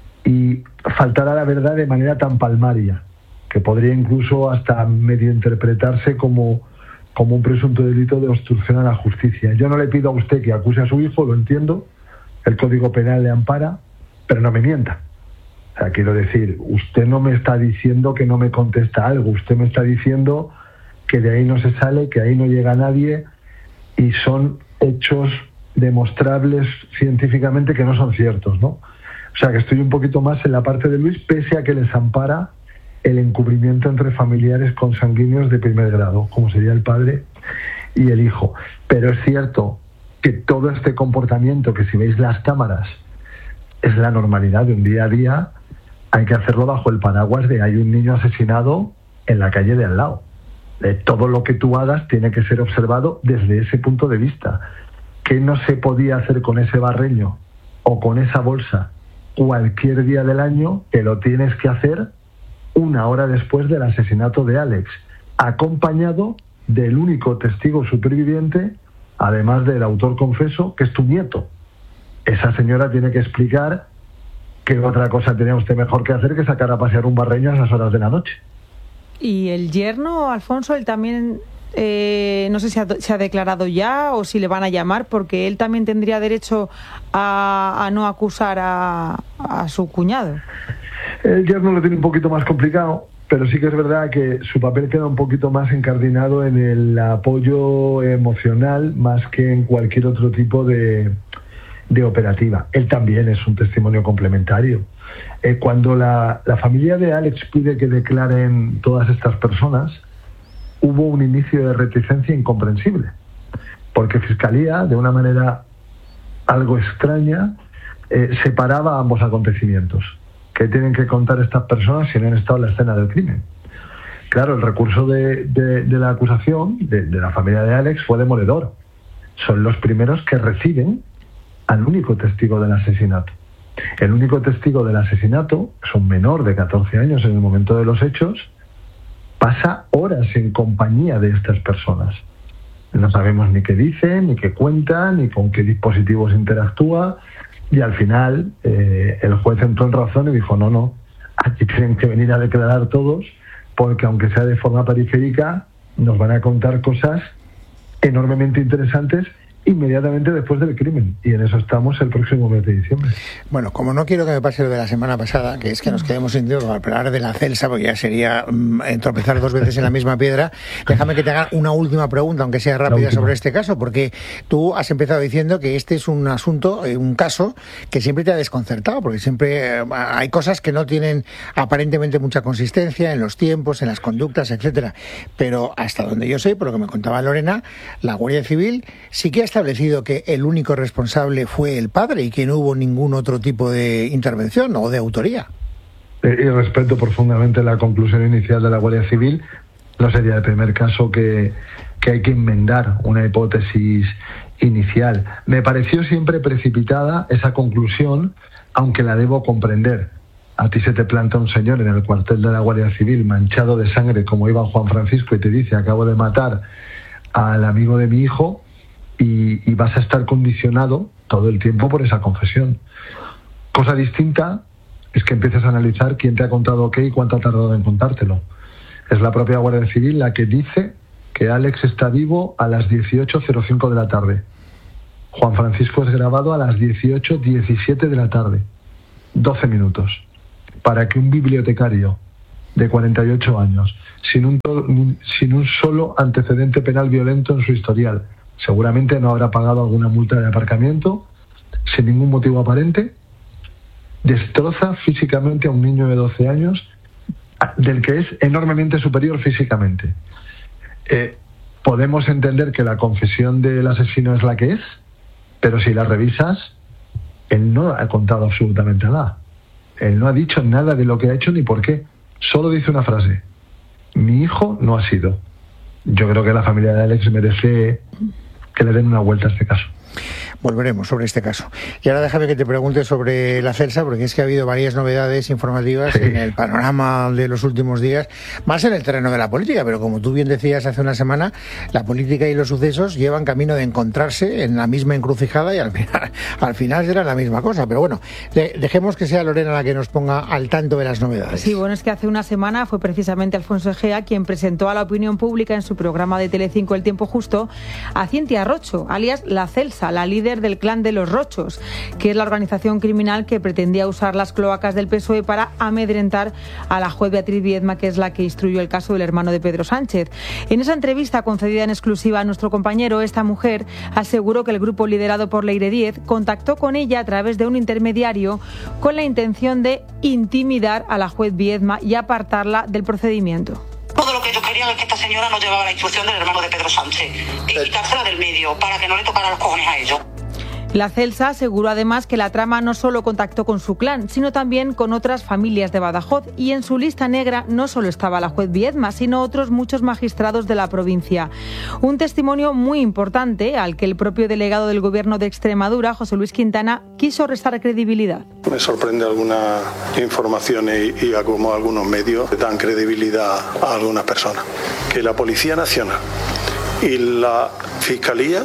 y faltar a la verdad de manera tan palmaria, que podría incluso hasta medio interpretarse como como un presunto delito de obstrucción a la justicia. Yo no le pido a usted que acuse a su hijo, lo entiendo, el Código Penal le ampara, pero no me mienta. O sea, quiero decir, usted no me está diciendo que no me contesta algo, usted me está diciendo que de ahí no se sale, que ahí no llega nadie, y son hechos demostrables científicamente que no son ciertos, ¿no? O sea, que estoy un poquito más en la parte de Luis, pese a que les ampara el encubrimiento entre familiares consanguíneos de primer grado, como sería el padre y el hijo. Pero es cierto que todo este comportamiento, que si veis las cámaras, es la normalidad de un día a día, hay que hacerlo bajo el paraguas de hay un niño asesinado en la calle de al lado. Eh, todo lo que tú hagas tiene que ser observado desde ese punto de vista. ¿Qué no se podía hacer con ese barreño o con esa bolsa cualquier día del año? Que lo tienes que hacer una hora después del asesinato de Alex, acompañado del único testigo superviviente, además del autor confeso, que es tu nieto. Esa señora tiene que explicar qué otra cosa tenía usted mejor que hacer que sacar a pasear un barreño a esas horas de la noche. ¿Y el yerno, Alfonso, él también, eh, no sé si ha, se ha declarado ya o si le van a llamar, porque él también tendría derecho a, a no acusar a, a su cuñado? El yerno lo tiene un poquito más complicado, pero sí que es verdad que su papel queda un poquito más encardinado en el apoyo emocional más que en cualquier otro tipo de, de operativa. Él también es un testimonio complementario. Eh, cuando la, la familia de Alex pide que declaren todas estas personas, hubo un inicio de reticencia incomprensible, porque Fiscalía, de una manera algo extraña, eh, separaba ambos acontecimientos. ¿Qué tienen que contar estas personas si no han estado en la escena del crimen? Claro, el recurso de, de, de la acusación de, de la familia de Alex fue demoledor. Son los primeros que reciben al único testigo del asesinato. El único testigo del asesinato es un menor de catorce años en el momento de los hechos, pasa horas en compañía de estas personas. No sabemos ni qué dice, ni qué cuenta, ni con qué dispositivos interactúa. Y al final eh, el juez entró en razón y dijo, no, no, aquí tienen que venir a declarar todos, porque aunque sea de forma periférica, nos van a contar cosas enormemente interesantes inmediatamente después del crimen, y en eso estamos el próximo mes de diciembre. Bueno, como no quiero que me pase lo de la semana pasada, que es que nos quedemos sin tiempo para hablar de la Celsa, porque ya sería um, tropezar dos veces en la misma piedra, déjame que te haga una última pregunta, aunque sea rápida, sobre este caso, porque tú has empezado diciendo que este es un asunto, eh, un caso que siempre te ha desconcertado, porque siempre eh, hay cosas que no tienen aparentemente mucha consistencia en los tiempos, en las conductas, etcétera, pero hasta donde yo sé, por lo que me contaba Lorena, la Guardia Civil sí que ha establecido que el único responsable fue el padre y que no hubo ningún otro tipo de intervención o de autoría. Y respeto profundamente la conclusión inicial de la Guardia Civil. No sería el primer caso que, que hay que enmendar una hipótesis inicial. Me pareció siempre precipitada esa conclusión, aunque la debo comprender. a ti se te planta un señor en el cuartel de la Guardia Civil manchado de sangre como iba Juan Francisco y te dice acabo de matar al amigo de mi hijo y, y vas a estar condicionado todo el tiempo por esa confesión. Cosa distinta es que empieces a analizar quién te ha contado qué y cuánto ha tardado en contártelo. Es la propia Guardia Civil la que dice que Alex está vivo a las dieciocho cero cinco de la tarde. Juan Francisco es grabado a las dieciocho diecisiete de la tarde. doce minutos. Para que un bibliotecario de cuarenta y ocho años, sin un, sin un solo antecedente penal violento en su historial, seguramente no habrá pagado alguna multa de aparcamiento, sin ningún motivo aparente, destroza físicamente a un niño de doce años, del que es enormemente superior físicamente. Eh, podemos entender que la confesión del asesino es la que es, pero si la revisas, él no ha contado absolutamente nada. Él no ha dicho nada de lo que ha hecho ni por qué. Solo dice una frase: mi hijo no ha sido. Yo creo que la familia de Alex merece que le den una vuelta a este caso. Volveremos sobre este caso. Y ahora déjame que te pregunte sobre la Celsa, porque es que ha habido varias novedades informativas sí. en el panorama de los últimos días, más en el terreno de la política, pero como tú bien decías hace una semana, la política y los sucesos llevan camino de encontrarse en la misma encrucijada y al final, al final será la misma cosa. Pero bueno, de, dejemos que sea Lorena la que nos ponga al tanto de las novedades. Sí, bueno, es que hace una semana fue precisamente Alfonso Egea quien presentó a la opinión pública en su programa de Telecinco El Tiempo Justo a Cintia Rocho, alias la Celsa, la líder del clan de los Rochos, que es la organización criminal que pretendía usar las cloacas del P S O E para amedrentar a la juez Beatriz Viedma, que es la que instruyó el caso del hermano de Pedro Sánchez. En esa entrevista concedida en exclusiva a nuestro compañero, esta mujer aseguró que el grupo liderado por Leire Díez contactó con ella a través de un intermediario con la intención de intimidar a la juez Viedma y apartarla del procedimiento. Todo lo que ellos querían es que esta señora no llevaba la instrucción del hermano de Pedro Sánchez y quitársela del medio para que no le tocara los cojones a ellos. La Celsa aseguró además que la trama no solo contactó con su clan, sino también con otras familias de Badajoz, y en su lista negra no solo estaba la juez Viedma, sino otros muchos magistrados de la provincia. Un testimonio muy importante al que el propio delegado del Gobierno de Extremadura, José Luis Quintana, quiso restar credibilidad. Me sorprende alguna información y, y a cómo algunos medios dan credibilidad a algunas personas. Que la Policía Nacional y la Fiscalía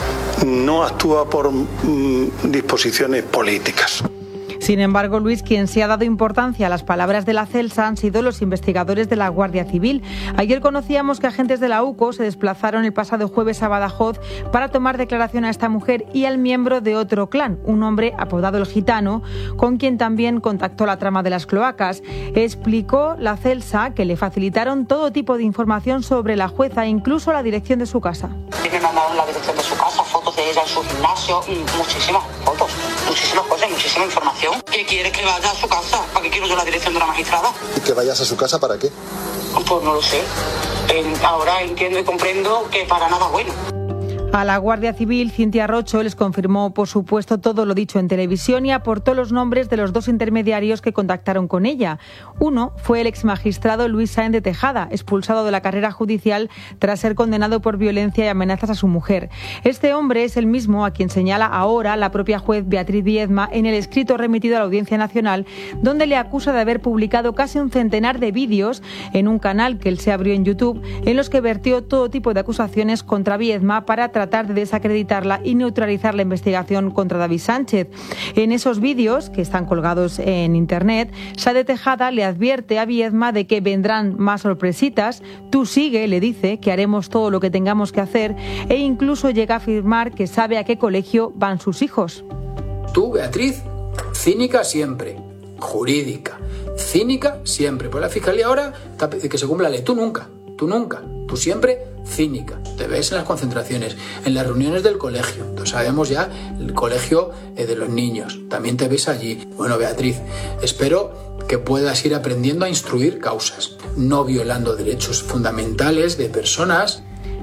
no actúa por mm, disposiciones políticas. Sin embargo, Luis, quien se ha dado importancia a las palabras de la Celsa han sido los investigadores de la Guardia Civil. Ayer conocíamos que agentes de la U C O se desplazaron el pasado jueves a Badajoz para tomar declaración a esta mujer y al miembro de otro clan, un hombre apodado El Gitano, con quien también contactó la trama de las cloacas. Explicó la Celsa que le facilitaron todo tipo de información sobre la jueza, incluso la dirección de su casa. Me mandaron la dirección de su casa, fotos de ella en su gimnasio, muchísimas fotos, muchísimas cosas, muchísima información. ¿Qué quieres que vaya a su casa? ¿Para qué quiero yo la dirección de una magistrada? ¿Y que vayas a su casa para qué? Pues no lo sé. Ahora entiendo y comprendo que para nada bueno. A la Guardia Civil, Cintia Rocho les confirmó, por supuesto, todo lo dicho en televisión y aportó los nombres de los dos intermediarios que contactaron con ella. Uno fue el exmagistrado Luis Sáenz de Tejada, expulsado de la carrera judicial tras ser condenado por violencia y amenazas a su mujer. Este hombre es el mismo a quien señala ahora la propia juez Beatriz Viedma en el escrito remitido a la Audiencia Nacional, donde le acusa de haber publicado casi un centenar de vídeos en un canal que él se abrió en YouTube, en los que vertió todo tipo de acusaciones contra Viedma para tratar tratar de desacreditarla y neutralizar la investigación contra David Sánchez. En esos vídeos, que están colgados en internet, Sáenz de Tejada le advierte a Viedma de que vendrán más sorpresitas. Tú sigue, le dice, que haremos todo lo que tengamos que hacer, e incluso llega a afirmar que sabe a qué colegio van sus hijos. Tú, Beatriz, cínica siempre, jurídica, cínica siempre. Pues la Fiscalía ahora que se cumpla la ley. Tú nunca, tú nunca, tú siempre cínica. Te ves en las concentraciones, en las reuniones del colegio. Entonces sabemos ya el colegio eh, de los niños. También te ves allí. Bueno, Beatriz, espero que puedas ir aprendiendo a instruir causas, no violando derechos fundamentales de personas.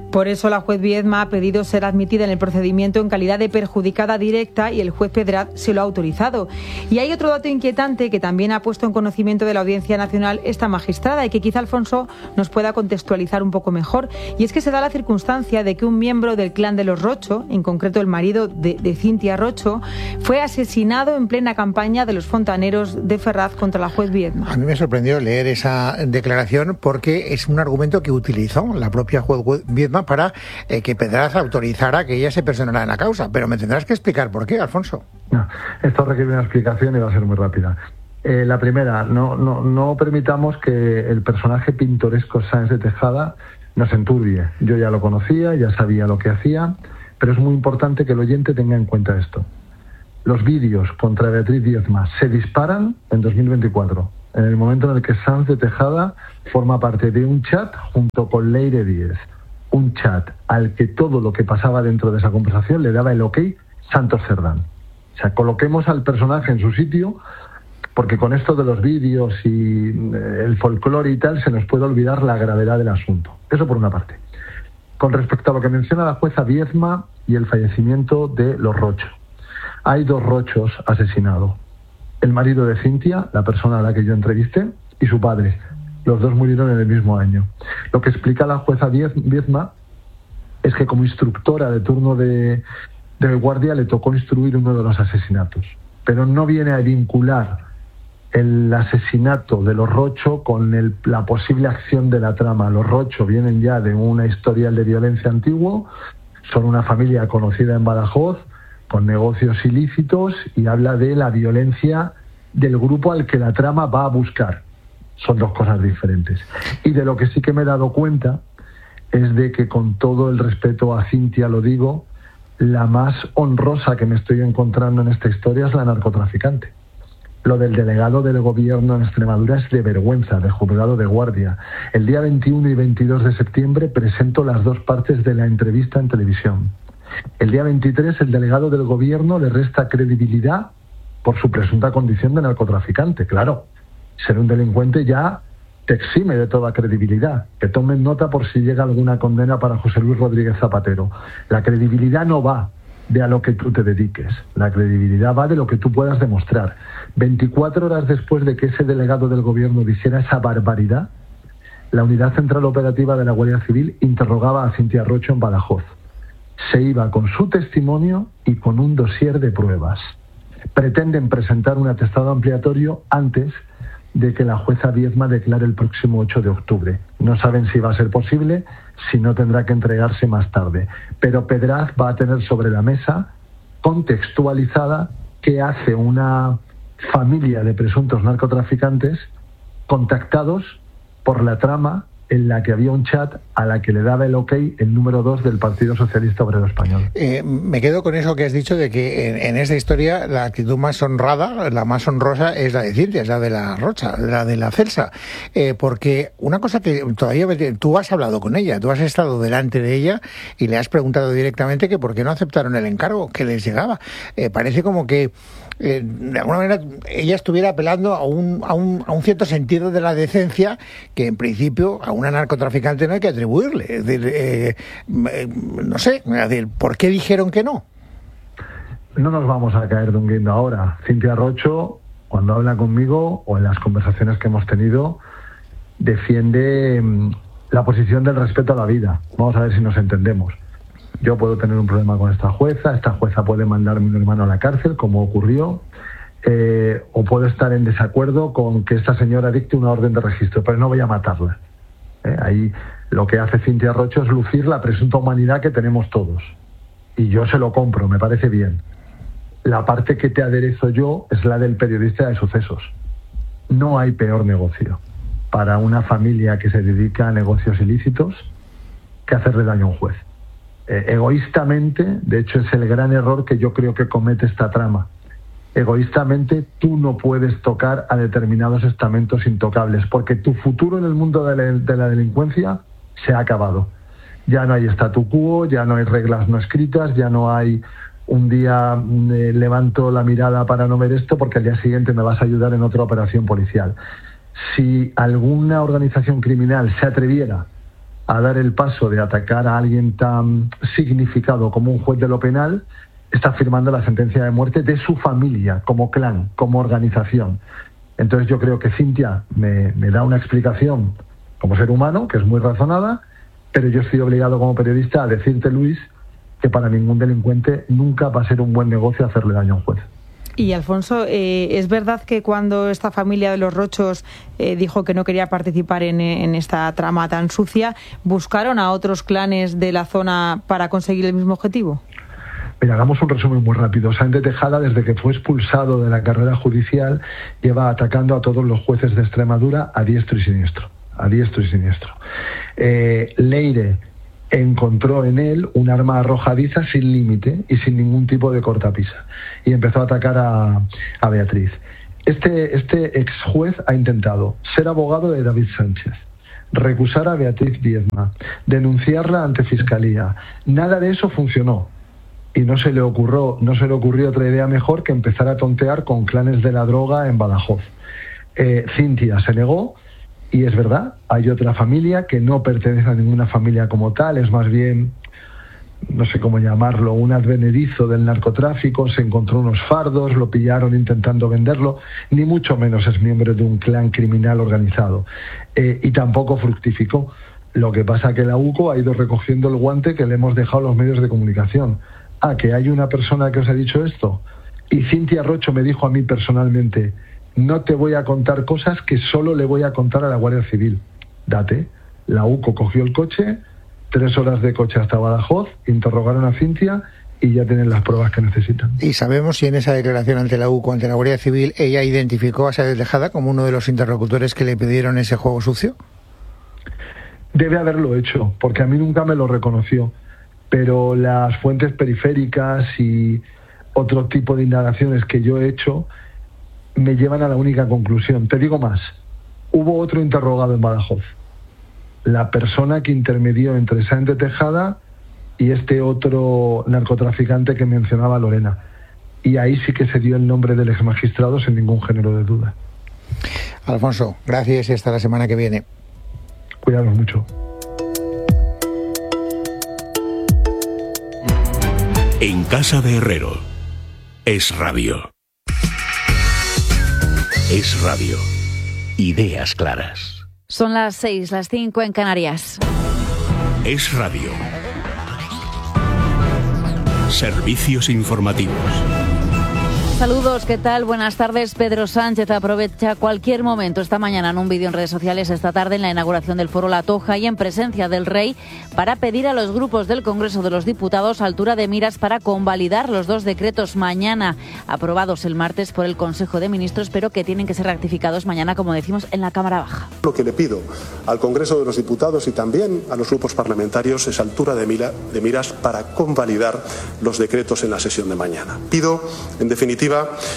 Por eso la juez Viedma ha pedido ser admitida en el procedimiento en calidad de perjudicada directa y el juez Pedraz se lo ha autorizado. Y hay otro dato inquietante que también ha puesto en conocimiento de la Audiencia Nacional esta magistrada y que quizá Alfonso nos pueda contextualizar un poco mejor. Y es que se da la circunstancia de que un miembro del clan de los Rocho, en concreto el marido de, de Cintia Rocho, fue asesinado en plena campaña de los fontaneros de Ferraz contra la juez Viedma. A mí me sorprendió leer esa declaración porque es un argumento que utilizó la propia juez Viedma para eh, que Pedraz autorizara que ella se personara en la causa. Pero me tendrás que explicar por qué, Alfonso. No, esto requiere una explicación y va a ser muy rápida. Eh, la primera, no, no, no permitamos que el personaje pintoresco Sáenz de Tejada nos enturbie. Yo ya lo conocía, ya sabía lo que hacía, pero es muy importante que el oyente tenga en cuenta esto. Los vídeos contra Beatriz Viedma se disparan en dos mil veinticuatro, en el momento en el que Sáenz de Tejada forma parte de un chat junto con Leire Díez. Un chat al que todo lo que pasaba dentro de esa conversación le daba el ok Santos Cerdán. O sea, coloquemos al personaje en su sitio, porque con esto de los vídeos y el folclore y tal se nos puede olvidar la gravedad del asunto. Eso por una parte. Con respecto a lo que menciona la jueza Viedma y el fallecimiento de los Rocho. Hay dos Rochos asesinados. El marido de Cintia, la persona a la que yo entrevisté, y su padre. Los dos murieron en el mismo año. Lo que explica la jueza Viedma es que como instructora de turno de, de guardia le tocó instruir uno de los asesinatos. Pero no viene a vincular el asesinato de los Rocho con el, la posible acción de la trama. Los Rocho vienen ya de una historial de violencia antiguo, son una familia conocida en Badajoz, con negocios ilícitos, y habla de la violencia del grupo al que la trama va a buscar. Son dos cosas diferentes. Y de lo que sí que me he dado cuenta es de que, con todo el respeto a Cintia lo digo, la más honrosa que me estoy encontrando en esta historia es la narcotraficante. Lo del delegado del gobierno en Extremadura es de vergüenza, de juzgado de guardia. El día veintiuno y veintidós de septiembre presento las dos partes de la entrevista en televisión. El día veintitrés el delegado del gobierno le resta credibilidad por su presunta condición de narcotraficante. Claro, ser un delincuente ya te exime de toda credibilidad. Que tomen nota por si llega alguna condena para José Luis Rodríguez Zapatero. La credibilidad no va de a lo que tú te dediques. La credibilidad va de lo que tú puedas demostrar. veinticuatro horas después de que ese delegado del gobierno dijera esa barbaridad, la Unidad Central Operativa de la Guardia Civil interrogaba a Cintia Rocho en Badajoz. Se iba con su testimonio y con un dossier de pruebas. Pretenden presentar un atestado ampliatorio antes de que la jueza Viedma declare el próximo ocho de octubre. No saben si va a ser posible, si no tendrá que entregarse más tarde. Pero Pedraz va a tener sobre la mesa, contextualizada, qué hace una familia de presuntos narcotraficantes contactados por la trama en la que había un chat a la que le daba el ok el número dos del Partido Socialista Obrero Español. Eh, me quedo con eso que has dicho de que en, en esta historia la actitud más honrada, la más honrosa es la de Cintia, es la de la Rocha, la de la Celsa. Eh, porque una cosa que todavía tú has hablado con ella, tú has estado delante de ella y le has preguntado directamente que por qué no aceptaron el encargo que les llegaba. Eh, parece como que Eh, de alguna manera ella estuviera apelando a un, a, un, a un cierto sentido de la decencia que en principio a una narcotraficante no hay que atribuirle. Es decir, eh, eh, no sé, es decir, ¿por qué dijeron que no? No nos vamos a caer de un guindo ahora. Cintia Rocho, cuando habla conmigo o en las conversaciones que hemos tenido, defiende mmm, la posición del respeto a la vida. Vamos a ver si nos entendemos. Yo puedo tener un problema con esta jueza, esta jueza puede mandarme un hermano a la cárcel, como ocurrió, eh, o puedo estar en desacuerdo con que esta señora dicte una orden de registro, pero no voy a matarla. Eh, ahí lo que hace Cintia Rocho es lucir la presunta humanidad que tenemos todos. Y yo se lo compro, me parece bien. La parte que te aderezo yo es la del periodista de sucesos. No hay peor negocio para una familia que se dedica a negocios ilícitos que hacerle daño a un juez. Eh, egoístamente, de hecho es el gran error que yo creo que comete esta trama. Egoístamente tú no puedes tocar a determinados estamentos intocables, porque tu futuro en el mundo de la, de la delincuencia se ha acabado. Ya no hay statu quo, ya no hay reglas no escritas, ya no hay un día eh, levanto la mirada para no ver esto porque al día siguiente me vas a ayudar en otra operación policial. Si alguna organización criminal se atreviera a dar el paso de atacar a alguien tan significado como un juez de lo penal, está firmando la sentencia de muerte de su familia, como clan, como organización. Entonces yo creo que Cintia me, me da una explicación como ser humano, que es muy razonada, pero yo estoy obligado como periodista a decirte, Luis, que para ningún delincuente nunca va a ser un buen negocio hacerle daño a un juez. Y Alfonso, eh, ¿es verdad que cuando esta familia de los Rochos eh, dijo que no quería participar en, en esta trama tan sucia, buscaron a otros clanes de la zona para conseguir el mismo objetivo? Mira, hagamos un resumen muy rápido. Sáenz de Tejada, desde que fue expulsado de la carrera judicial, lleva atacando a todos los jueces de Extremadura a diestro y siniestro. A diestro y siniestro. Eh, Leire encontró en él un arma arrojadiza sin límite y sin ningún tipo de cortapisa. Y empezó a atacar a, a Beatriz. Este, este ex juez ha intentado ser abogado de David Sánchez, recusar a Beatriz Viedma, denunciarla ante Fiscalía. Nada de eso funcionó. Y no se le ocurrió, no se le ocurrió otra idea mejor que empezar a tontear con clanes de la droga en Badajoz. Eh, Cintia se negó, y es verdad, hay otra familia que no pertenece a ninguna familia como tal, es más bien, no sé cómo llamarlo, un advenedizo del narcotráfico, se encontró unos fardos, lo pillaron intentando venderlo, ni mucho menos es miembro de un clan criminal organizado. Eh, y tampoco fructificó. Lo que pasa que la U C O ha ido recogiendo el guante que le hemos dejado a los medios de comunicación. Ah, que hay una persona que os ha dicho esto. Y Cintia Rocho me dijo a mí personalmente, no te voy a contar cosas que solo le voy a contar a la Guardia Civil. Date. La U C O cogió el coche, tres horas de coche hasta Badajoz, interrogaron a Cintia y ya tienen las pruebas que necesitan. ¿Y sabemos si en esa declaración ante la U C O, ante la Guardia Civil, ella identificó a Sáenz de Tejada como uno de los interlocutores que le pidieron ese juego sucio? Debe haberlo hecho, porque a mí nunca me lo reconoció. Pero las fuentes periféricas y otro tipo de indagaciones que yo he hecho me llevan a la única conclusión. Te digo más, hubo otro interrogado en Badajoz, la persona que intermedió entre Sáenz de Tejada y este otro narcotraficante que mencionaba Lorena. Y ahí sí que se dio el nombre del exmagistrado sin ningún género de duda. Alfonso, gracias y hasta la semana que viene. Cuidados mucho. En casa de Herrero. Es radio. Es radio. Ideas claras. Son las seis, las cinco en Canarias. Es radio. Servicios informativos. Saludos, ¿qué tal? Buenas tardes. Pedro Sánchez aprovecha cualquier momento esta mañana en un vídeo en redes sociales, esta tarde en la inauguración del Foro La Toja y en presencia del Rey, para pedir a los grupos del Congreso de los Diputados altura de miras para convalidar los dos decretos mañana, aprobados el martes por el Consejo de Ministros, pero que tienen que ser ratificados mañana, como decimos, en la Cámara Baja. Lo que le pido al Congreso de los Diputados y también a los grupos parlamentarios es altura de, mira, de miras para convalidar los decretos en la sesión de mañana. Pido, en definitiva,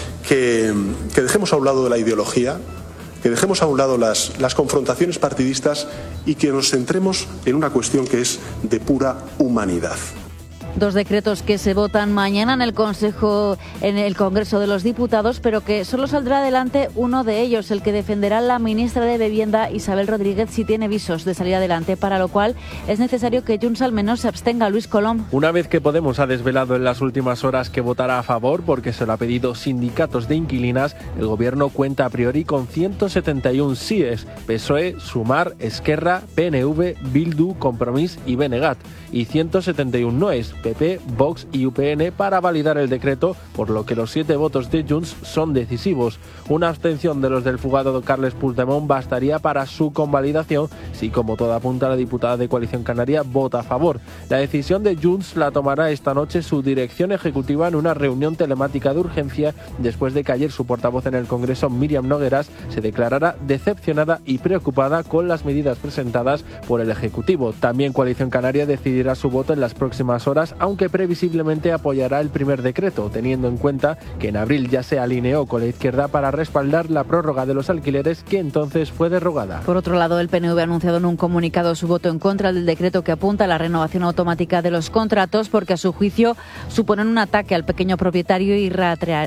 Que, que dejemos a un lado de la ideología, que dejemos a un lado las, las confrontaciones partidistas y que nos centremos en una cuestión que es de pura humanidad. Dos decretos que se votan mañana en el Consejo, en el Congreso de los Diputados, pero que solo saldrá adelante uno de ellos, el que defenderá la ministra de Vivienda, Isabel Rodríguez, si tiene visos de salir adelante, para lo cual es necesario que Junts al menos se abstenga. Luis Colom. Una vez que Podemos ha desvelado en las últimas horas que votará a favor porque se lo ha pedido sindicatos de inquilinas, el Gobierno cuenta a priori con ciento setenta y uno síes, P S O E, Sumar, Esquerra, P N V, Bildu, Compromís y Benegat, y ciento setenta y uno noes, P P, Vox y U P N, para validar el decreto, por lo que los siete votos de Junts son decisivos. Una abstención de los del fugado Carles Puigdemont bastaría para su convalidación, si, como todo apunta, la diputada de Coalición Canaria vota a favor. La decisión de Junts la tomará esta noche su dirección ejecutiva en una reunión telemática de urgencia, después de que ayer su portavoz en el Congreso, Míriam Nogueras, se declarara decepcionada y preocupada con las medidas presentadas por el Ejecutivo. También Coalición Canaria decidirá su voto en las próximas horas, aunque previsiblemente apoyará el primer decreto, teniendo en cuenta que en abril ya se alineó con la izquierda para respaldar la prórroga de los alquileres, que entonces fue derogada. Por otro lado, el P N V ha anunciado en un comunicado su voto en contra del decreto que apunta a la renovación automática de los contratos, porque a su juicio suponen un ataque al pequeño propietario y retraerían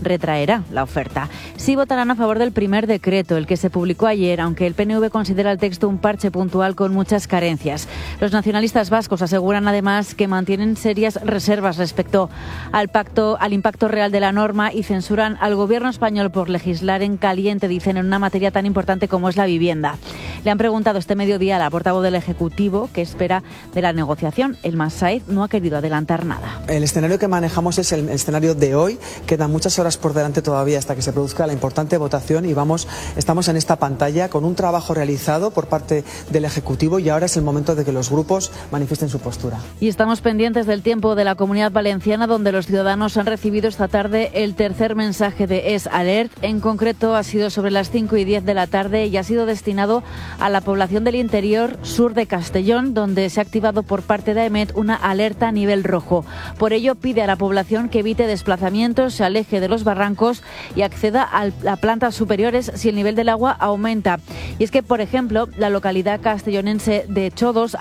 retraerá la oferta. Sí votarán a favor del primer decreto, el que se publicó ayer, aunque el P N V considera el texto un parche puntual con muchas carencias. Los nacionalistas vascos aseguran además que mantienen serias reservas respecto al pacto, al impacto real de la norma y censuran al gobierno español por legislar en caliente, dicen, en una materia tan importante como es la vivienda. Le han preguntado este mediodía a la portavoz del Ejecutivo qué espera de la negociación. El Mas Said no ha querido adelantar nada. El escenario que manejamos es el escenario de hoy. Quedan muchas horas por delante todavía hasta que se produzca la importante votación y vamos, estamos en esta pantalla con un trabajo realizado por parte del Ejecutivo y ahora es el momento de que los grupos manifiesten su postura. Y estamos pendientes del tiempo de la Comunidad Valenciana, donde los ciudadanos han recibido esta tarde el tercer mensaje de Es Alert. En concreto ha sido sobre las cinco y diez de la tarde y ha sido destinado a la población del interior sur de Castellón, donde se ha activado por parte de AEMET una alerta a nivel rojo. Por ello pide a la población que evite desplazamientos, se aleje de los barrancos y acceda a plantas superiores si el nivel del agua aumenta. Y es que, por ejemplo, la localidad castellonense de Chodos